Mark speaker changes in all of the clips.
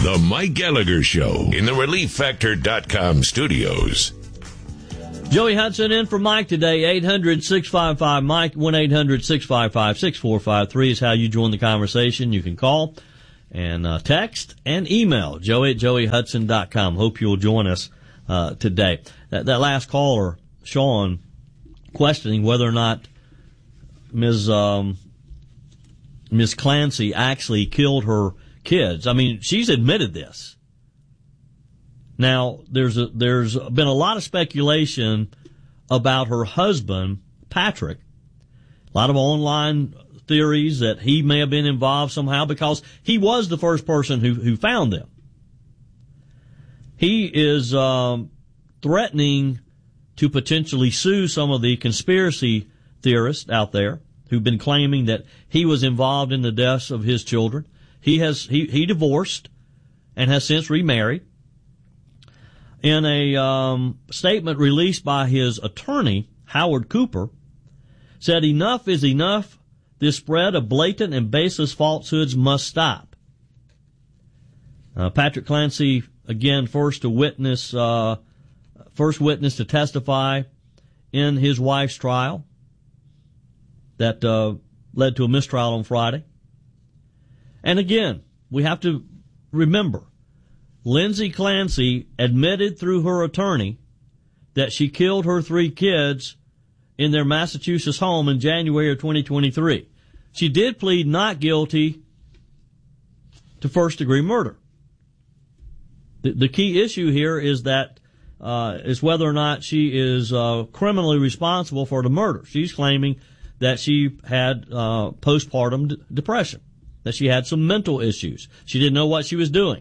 Speaker 1: The Mike Gallagher Show in the ReliefFactor.com studios.
Speaker 2: Joey Hudson in for Mike today. 800-655-MIKE, 1-800-655-6453 is how you join the conversation. You can call and text and email, joey@joeyhudson.com. Hope you'll join us today. That last caller, Sean, questioning whether or not Ms. Clancy actually killed her kids. I mean, she's admitted this. Now, there's been a lot of speculation about her husband, Patrick. A lot of online theories that he may have been involved somehow because he was the first person who found them. He is threatening to potentially sue some of the conspiracy theorists out there who've been claiming that he was involved in the deaths of his children. He divorced and has since remarried. In a statement released by his attorney, Howard Cooper, said, "Enough is enough. This spread of blatant and baseless falsehoods must stop." Patrick Clancy, again, first witness to testify in his wife's trial that led to a mistrial on Friday. And again, we have to remember, Lindsay Clancy admitted through her attorney that she killed her 3 kids in their Massachusetts home in January of 2023. She did plead not guilty to first-degree murder. The key issue here is that is whether or not she is criminally responsible for the murder. She's claiming that she had postpartum depression, that she had some mental issues. She didn't know what she was doing.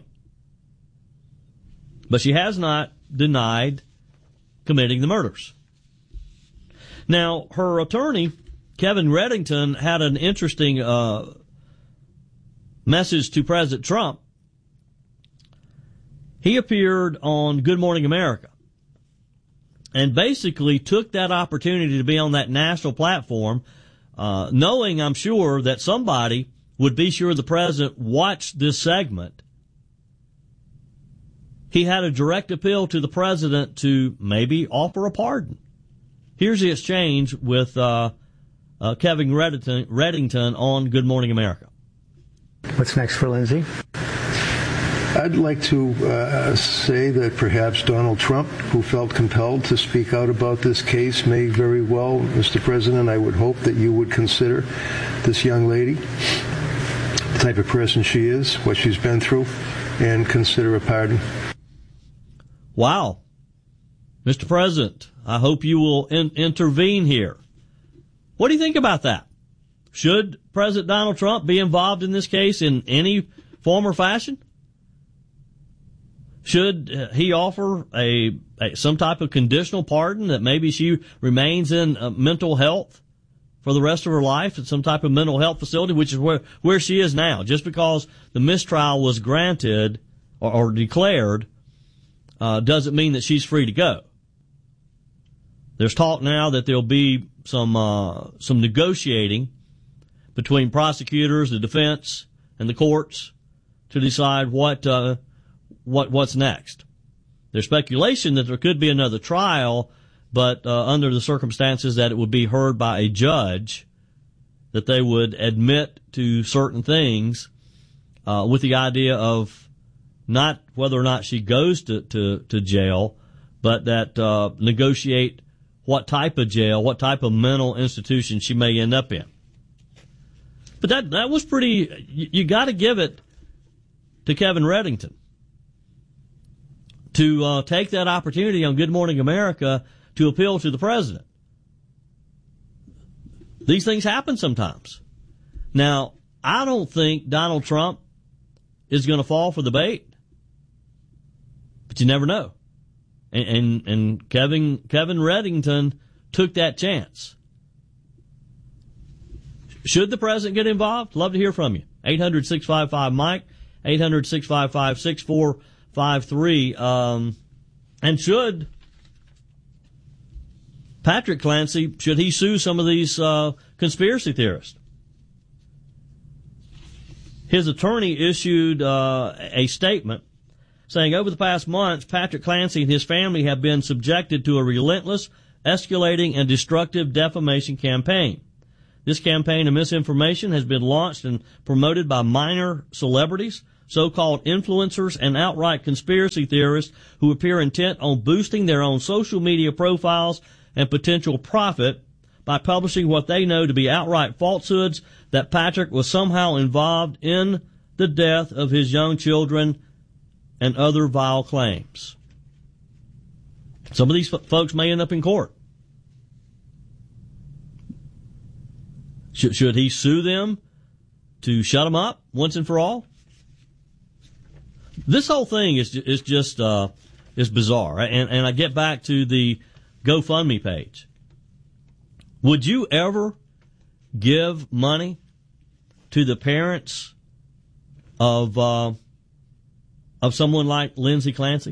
Speaker 2: But she has not denied committing the murders. Now, her attorney, Kevin Reddington, had an interesting message to President Trump. He appeared on Good Morning America and basically took that opportunity to be on that national platform, knowing, I'm sure, that somebody would be sure the president watched this segment. He had a direct appeal to the president to maybe offer a pardon. Here's the exchange with Kevin Reddington on Good Morning America.
Speaker 3: What's next for Lindsay?
Speaker 4: I'd like to say that perhaps Donald Trump, who felt compelled to speak out about this case, may very well, Mr. President, I would hope that you would consider this young lady, the type of person she is, what she's been through, and consider a pardon.
Speaker 2: Wow. Mr. President, I hope you will intervene here. What do you think about that? Should President Donald Trump be involved in this case in any form or fashion? Should he offer some type of conditional pardon that maybe she remains in mental health for the rest of her life at some type of mental health facility, which is where she is now? Just because the mistrial was granted or declared doesn't mean that she's free to go. There's talk now that there'll be some negotiating between prosecutors, the defense, and the courts to decide what's next. There's speculation that there could be another trial, but under the circumstances that it would be heard by a judge, that they would admit to certain things with the idea of not whether or not she goes to jail, but that negotiate what type of jail, what type of mental institution she may end up in. But that was pretty, you got to give it to Kevin Reddington to take that opportunity on Good Morning America to appeal to the president. These things happen sometimes. Now, I don't think Donald Trump is going to fall for the bait, but you never know. And Kevin Reddington took that chance. Should the president get involved? Love to hear from you. 800-655-MIKE, 800-655-6453. And should Patrick Clancy, should he sue some of these conspiracy theorists? His attorney issued a statement saying, over the past months, Patrick Clancy and his family have been subjected to a relentless, escalating, and destructive defamation campaign. This campaign of misinformation has been launched and promoted by minor celebrities, so-called influencers, and outright conspiracy theorists who appear intent on boosting their own social media profiles and potential profit by publishing what they know to be outright falsehoods that Patrick was somehow involved in the death of his young children and other vile claims. Some of these folks may end up in court. Should he sue them to shut them up once and for all? This whole thing is just bizarre. And I get back to the GoFundMe page. Would you ever give money to the parents of someone like Lindsay Clancy?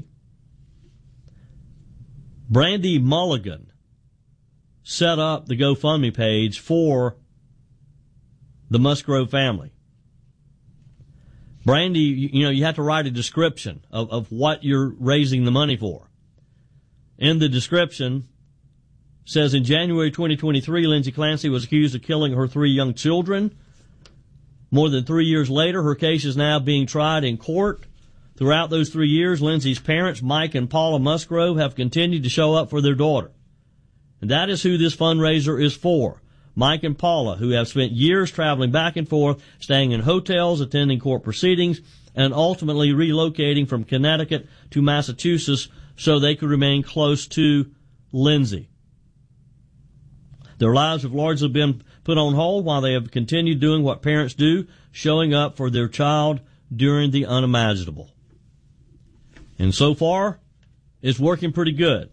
Speaker 2: Brandy Mulligan set up the GoFundMe page for the Musgrove family. Brandy, you have to write a description of what you're raising the money for. In the description, says in January 2023, Lindsay Clancy was accused of killing her 3 young children. More than 3 years later, her case is now being tried in court. Throughout those 3 years, Lindsay's parents, Mike and Paula Musgrove, have continued to show up for their daughter. And that is who this fundraiser is for. Mike and Paula, who have spent years traveling back and forth, staying in hotels, attending court proceedings, and ultimately relocating from Connecticut to Massachusetts so they could remain close to Lindsay. Their lives have largely been put on hold while they have continued doing what parents do, showing up for their child during the unimaginable. And so far, it's working pretty good.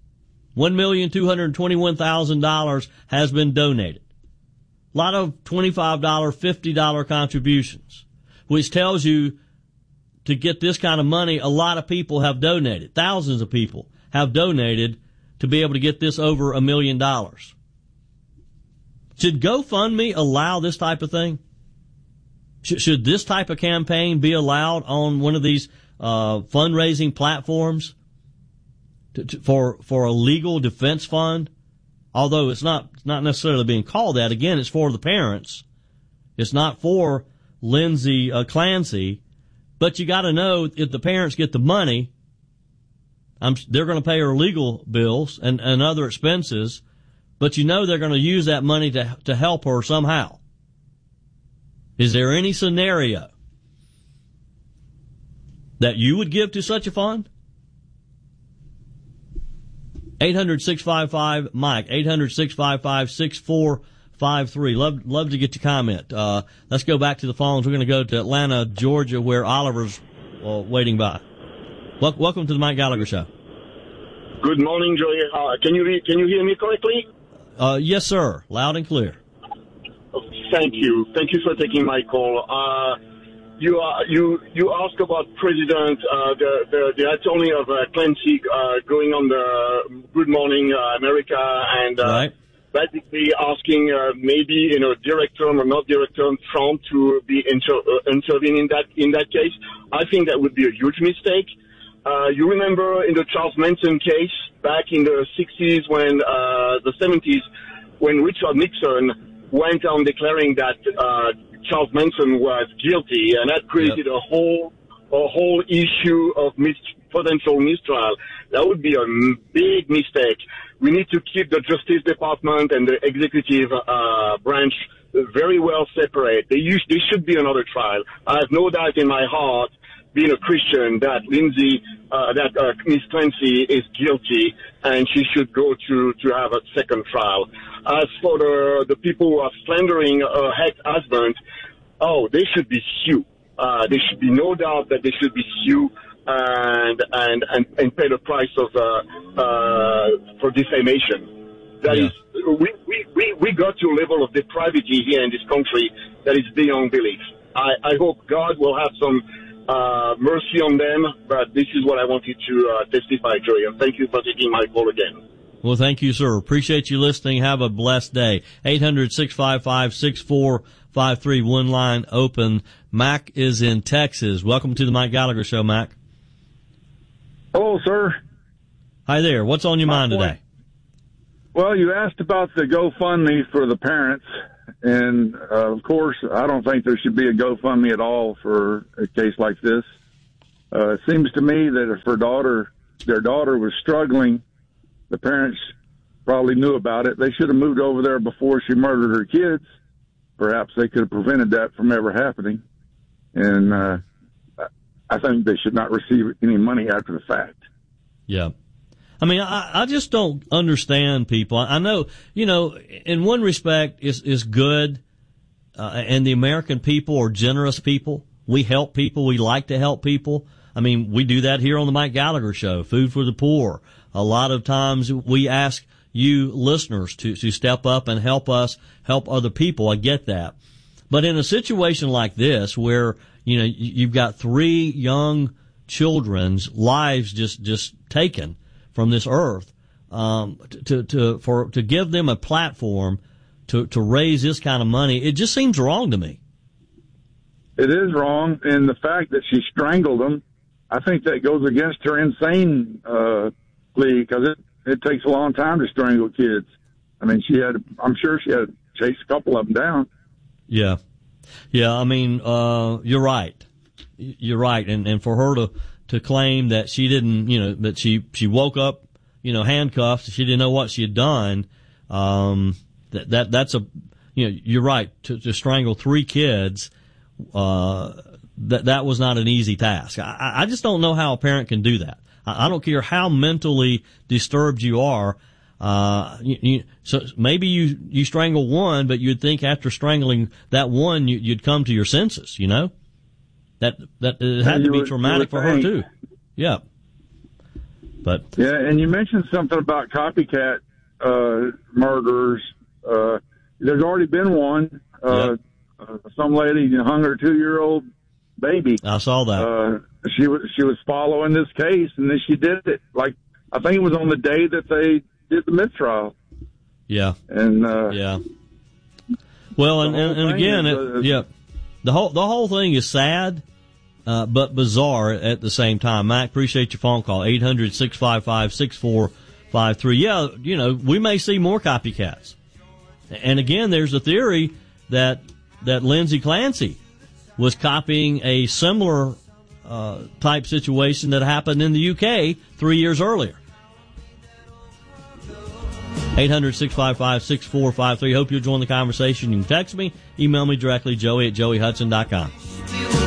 Speaker 2: $1,221,000 has been donated. A lot of $25, $50 contributions, which tells you to get this kind of money, a lot of people have donated. Thousands of people have donated to be able to get this over $1 million. Should GoFundMe allow this type of thing? Should this type of campaign be allowed on one of these fundraising platforms for a legal defense fund? Although it's not necessarily being called that. Again, it's for the parents. It's not for Lindsay Clancy. But you got to know, if the parents get the money, they're going to pay her legal bills and other expenses. But they're going to use that money to help her somehow. Is there any scenario that you would give to such a fund? 800-655-MIKE, 800-655-6453. Love to get your comment. Let's go back to the phones. We're going to go to Atlanta, Georgia, where Oliver's waiting by. Welcome to the Mike Gallagher Show.
Speaker 5: Good morning, Joey. Can you hear me correctly?
Speaker 2: Yes, sir. Loud and clear.
Speaker 5: Thank you. Thank you for taking my call. You asked about President, the attorney of Clancy going on the Good Morning America and
Speaker 2: right.
Speaker 5: Basically asking maybe direct term or not direct term Trump to be intervene in that case. I think that would be a huge mistake. You remember in the Charles Manson case back in the 60s the 70s, when Richard Nixon went on declaring that Charles Manson was guilty, and that created a whole issue of potential mistrial. That would be a big mistake. We need to keep the Justice Department and the executive branch very well separate. There should be another trial. I have no doubt in my heart, being a Christian, that Miss Clancy is guilty and she should go to have a second trial. As for the people who are slandering her ex-husband, they should be sued. There should be no doubt that they should be sued and pay the price of for defamation. That is, we got to a level of depravity here in this country that is beyond belief. I hope God will have some mercy on them, but this is what I wanted to testify, Joey, and thank you for taking my call again.
Speaker 2: Well, thank you, sir. Appreciate you listening. Have a blessed day. 800-655-6453. One line open. Mac is in Texas. Welcome to the Mike Gallagher Show, Mac.
Speaker 6: Hello, sir.
Speaker 2: Hi there. What's on your mind today?
Speaker 6: Well, you asked about the GoFundMe for the parents. And, of course, I don't think there should be a GoFundMe at all for a case like this. It seems to me that if their daughter was struggling, the parents probably knew about it. They should have moved over there before she murdered her kids. Perhaps they could have prevented that from ever happening. And I think they should not receive any money after the fact.
Speaker 2: Yeah. I mean, I just don't understand people. I know, in one respect, is good, and the American people are generous people. We help people. We like to help people. I mean, we do that here on the Mike Gallagher Show, Food for the Poor. A lot of times we ask you listeners to step up and help us help other people. I get that. But in a situation like this where, you've got 3 young children's lives just taken from this earth, to give them a platform to raise this kind of money, it just seems wrong to me.
Speaker 6: It is wrong, and the fact that she strangled them, I think that goes against her insane plea, because it takes a long time to strangle kids. I mean, I'm sure she had to chase a couple of them down.
Speaker 2: Yeah. I mean, you're right. You're right, and for her to claim that she didn't, that she woke up, handcuffed, she didn't know what she had done, that's you're right, to strangle 3 kids, that was not an easy task. I just don't know how a parent can do that. I don't care how mentally disturbed you are. So maybe you strangle one, but you'd think after strangling that one, you'd come to your senses, That it had to be traumatic for her too. Yeah. But
Speaker 6: yeah, and you mentioned something about copycat murderers. There's already been one. Some lady hung her 2-year-old baby.
Speaker 2: I saw that.
Speaker 6: She was following this case, and then she did it. Like, I think it was on the day that they did the mistrial.
Speaker 2: Yeah.
Speaker 6: And
Speaker 2: yeah. Well, and again, the whole thing is sad, but bizarre at the same time. Mac, appreciate your phone call. 800-655-6453. Yeah, we may see more copycats. And again, there's a theory that Lindsay Clancy was copying a similar type situation that happened in the UK 3 years earlier. 800-655-6453. Hope you'll join the conversation. You can text me, email me directly, Joey@joeyhudson.com.